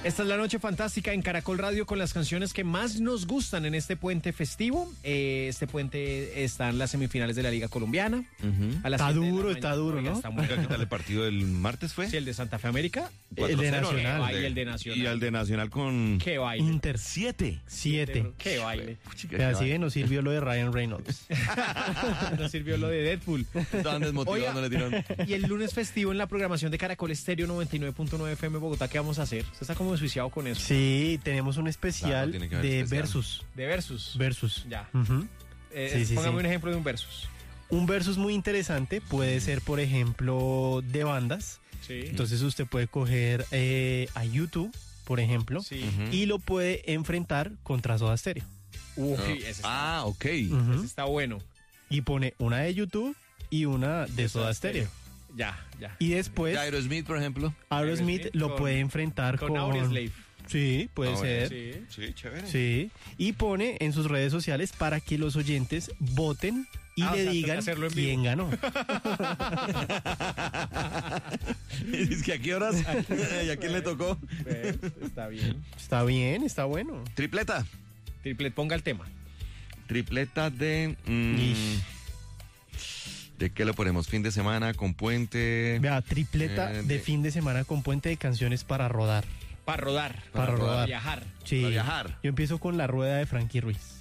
Esta es la noche fantástica en Caracol Radio con las canciones que más nos gustan en este puente festivo. Este puente está en las semifinales de la Liga Colombiana. A las Está 7 de la duro, mañana. está duro, Oiga, ¿no? está muy ¿Qué tal el partido del martes fue? Sí, el de Santa Fe América. El de 4-0, Nacional. ¿no? Qué baile el de Nacional. Y el de Nacional con Qué baile. Inter 7. 7. Qué baile. Así que nos sirvió lo de Ryan Reynolds. Nos sirvió lo de Deadpool. Estaban desmotivados, Oiga. no le dieron. Y el lunes festivo en la programación de Caracol Estéreo 99.9 FM Bogotá, ¿qué vamos a hacer? Usted está como desjuiciado con eso. Sí, tenemos un especial Claro, tiene que haber de especial. Versus. De versus. Versus. Ya. Ujú. Sí, Póngame sí. un ejemplo de un versus. Un versus muy interesante puede ser, por ejemplo, de bandas. Sí. Entonces usted puede coger a YouTube, por ejemplo, Sí. y lo puede enfrentar contra Soda Stereo. Uy, ese está, Ok. Ujú. ese está bueno. Y pone una de YouTube y una de Soda Stereo. Ya, ya. Y después De Aerosmith, por ejemplo. Aerosmith Aerosmith lo con- puede enfrentar Con con... Audioslave. Sí, puede Ah, bueno, ser. Sí. Sí, chévere. Sí, y pone en sus redes sociales para que los oyentes voten y Ah, o le sea, digan hacerlo en quién vivo. ganó. Es que a qué horas y a quién le tocó. Está bien. Está bien, está bueno. Tripleta. Triplet, ponga el tema. Tripleta de. Ish. ¿De qué lo ponemos? Fin de semana con puente. Vea, tripleta de fin de semana con puente de canciones para rodar. Para rodar. Para rodar. Viajar. Sí. Para viajar. Yo empiezo con La Rueda de Frankie Ruiz.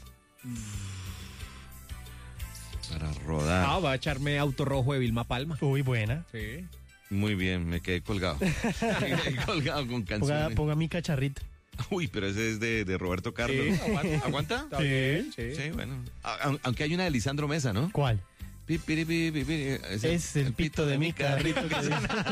Para rodar. Ah, va a echarme Auto Rojo de Vilma Palma. Uy, buena. Sí. Muy bien, me quedé colgado. Me quedé colgado con canciones. Ponga mi cacharrito. Uy, pero ese es de Roberto Carlos. Sí, aguanta. ¿Aguanta? Está Sí. bien, sí. Sí, bueno. Aunque hay una de Lisandro Mesa, ¿no? ¿Cuál? Pi, piri, pi, pi, piri. Es el pito de mi carrito.